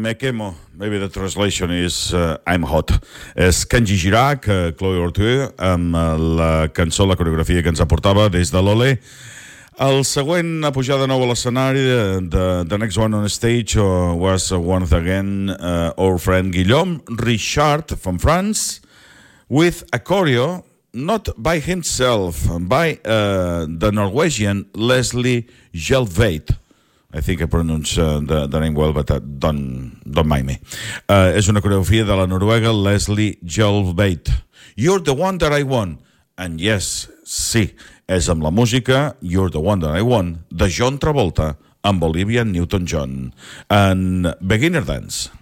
Me quemo. Maybe the translation is I'm hot. És Kenji Girac, Chloé Ortiz, amb la cançó, la coreografia que ens aportava des de l'Ole. El següent a pujar de nou a l'escenari, the next one on stage was once again our friend Guillaume Richard from France with a choreo not by himself, by the Norwegian Leslie Gelveit. I think I pronounce the name well, but don't mind me. És una coreografia de la noruega Leslie Gelveit. You're the one that I want. And yes, sí, és amb la música You're the one that I want de John Travolta amb Olivia Newton-John en Beginner Dance.